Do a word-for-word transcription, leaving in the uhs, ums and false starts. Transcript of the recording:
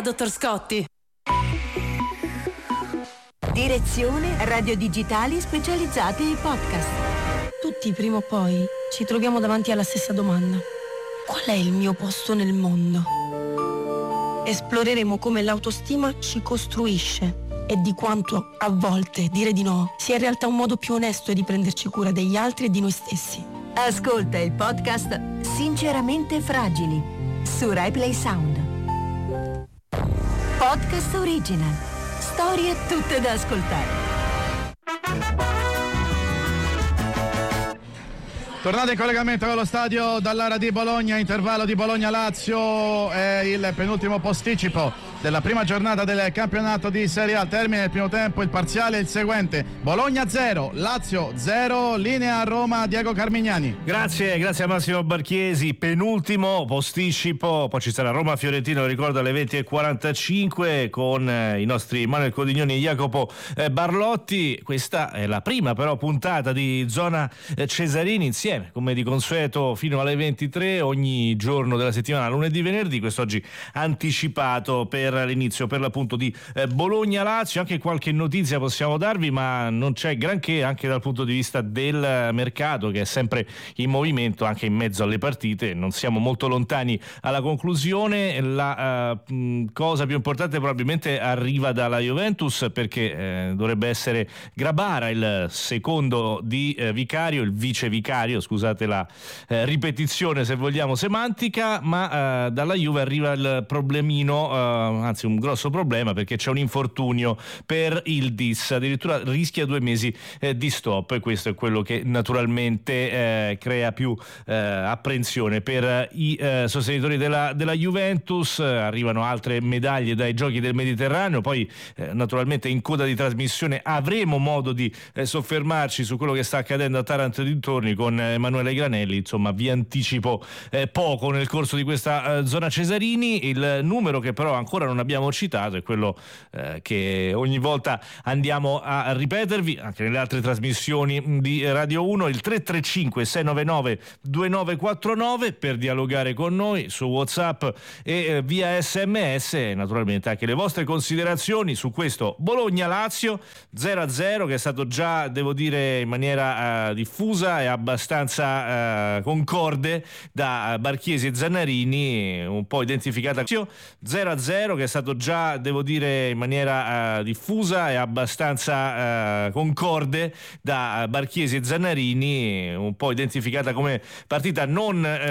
dottor Scotti. Direzione Radio Digitali specializzati ai podcast. Tutti prima o poi ci troviamo davanti alla stessa domanda: qual è il mio posto nel mondo? Esploreremo come l'autostima ci costruisce e di quanto a volte dire di no sia in realtà un modo più onesto di prenderci cura degli altri e di noi stessi. Ascolta il podcast Sinceramente Fragili su RaiPlay Sound. Podcast Original. Storie tutte da ascoltare. Tornate in collegamento con lo stadio Dallara di Bologna, intervallo di Bologna-Lazio, è il penultimo posticipo della prima giornata del campionato di Serie A. Termine del primo tempo, il parziale è il seguente: Bologna zero, Lazio zero, linea a Roma, Diego Carmignani. Grazie, grazie a Massimo Barchiesi. Penultimo posticipo, poi ci sarà Roma-Fiorentina, lo ricordo, alle venti e quarantacinque con eh, i nostri Manuel Codignoni e Jacopo eh, Barlotti. Questa è la prima però puntata di Zona eh, Cesarini, insieme come di consueto fino alle ventitré ogni giorno della settimana, lunedì, venerdì. Quest'oggi anticipato per l'inizio per l'appunto di eh, Bologna-Lazio. Anche qualche notizia possiamo darvi, ma non c'è granché anche dal punto di vista del mercato, che è sempre in movimento anche in mezzo alle partite. Non siamo molto lontani alla conclusione. La uh, cosa più importante probabilmente arriva dalla Juventus, perché eh, dovrebbe essere Grabara il secondo di eh, Vicario, il vice vicario, scusate la eh, ripetizione se vogliamo semantica, ma eh, dalla Juve arriva il problemino, eh, anzi un grosso problema, perché c'è un infortunio per il Dis, addirittura rischia due mesi eh, di stop, e questo è quello che naturalmente eh, crea più eh, apprensione per i eh, sostenitori della, della Juventus. Arrivano altre medaglie dai Giochi del Mediterraneo, poi eh, naturalmente in coda di trasmissione avremo modo di eh, soffermarci su quello che sta accadendo a Taranto e dintorni con Emanuele Granelli. Insomma, vi anticipo eh, poco nel corso di questa eh, Zona Cesarini. Il numero che però ancora non abbiamo citato è quello eh, che ogni volta andiamo a ripetervi anche nelle altre trasmissioni di Radio uno, il tre tre cinque sei nove nove due nove quattro nove per dialogare con noi su WhatsApp e eh, via sms, e naturalmente anche le vostre considerazioni su questo Bologna-Lazio zero a zero, che è stato già, devo dire, in maniera eh, diffusa e abbastanza eh, concorde da Barchiesi e Zannarini, un po' identificata zero a zero, che è stato già, devo dire, in maniera eh, diffusa e abbastanza eh, concorde da Barchiesi e Zannarini, un po' identificata come partita non eh,